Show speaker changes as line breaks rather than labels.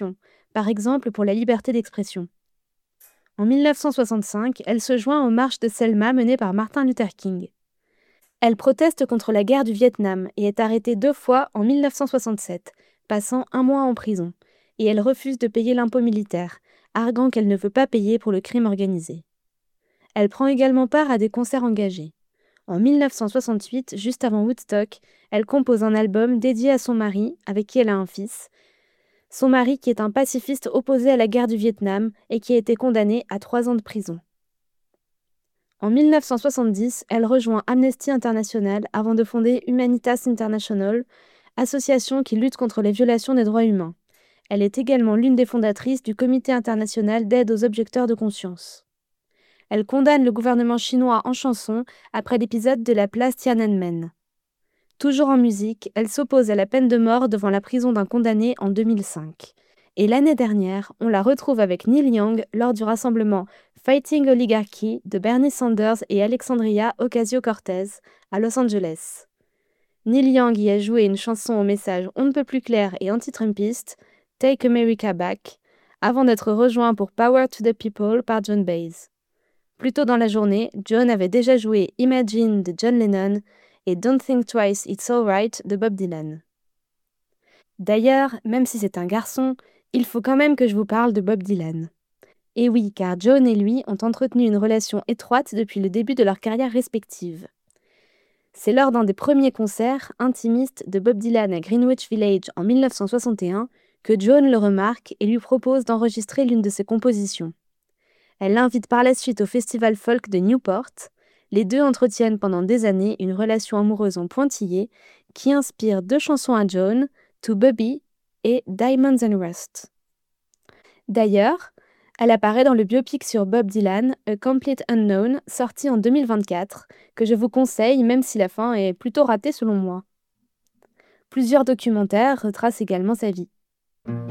actions, par exemple pour la liberté d'expression. En 1965, elle se joint aux marches de Selma menées par Martin Luther King. Elle proteste contre la guerre du Vietnam et est arrêtée 2 fois en 1967, passant 1 mois en prison, et elle refuse de payer l'impôt militaire, arguant qu'elle ne veut pas payer pour le crime organisé. Elle prend également part à des concerts engagés. En 1968, juste avant Woodstock, elle compose un album dédié à son mari, avec qui elle a un fils. Son mari qui est un pacifiste opposé à la guerre du Vietnam et qui a été condamné à 3 ans de prison. En 1970, elle rejoint Amnesty International avant de fonder Humanitas International, association qui lutte contre les violations des droits humains. Elle est également l'une des fondatrices du Comité international d'aide aux objecteurs de conscience. Elle condamne le gouvernement chinois en chanson après l'épisode de la place Tiananmen. Toujours en musique, elle s'oppose à la peine de mort devant la prison d'un condamné en 2005. Et l'année dernière, on la retrouve avec Neil Young lors du rassemblement Fighting Oligarchy de Bernie Sanders et Alexandria Ocasio-Cortez à Los Angeles. Neil Young y a joué une chanson au message on ne peut plus clair et anti-trumpiste, Take America Back, avant d'être rejoint pour Power to the People par Joan Baez. Plus tôt dans la journée, John avait déjà joué Imagine de John Lennon et Don't Think Twice It's Alright de Bob Dylan. D'ailleurs, même si c'est un garçon, il faut quand même que je vous parle de Bob Dylan. Et oui, car John et lui ont entretenu une relation étroite depuis le début de leur carrière respective. C'est lors d'un des premiers concerts intimistes de Bob Dylan à Greenwich Village en 1961 que John le remarque et lui propose d'enregistrer l'une de ses compositions. Elle l'invite par la suite au festival folk de Newport. Les deux entretiennent pendant des années une relation amoureuse en pointillé qui inspire 2 chansons à John, To Bobby et Diamonds and Rust. D'ailleurs, elle apparaît dans le biopic sur Bob Dylan, A Complete Unknown, sorti en 2024, que je vous conseille même si la fin est plutôt ratée selon moi. Plusieurs documentaires retracent également sa vie.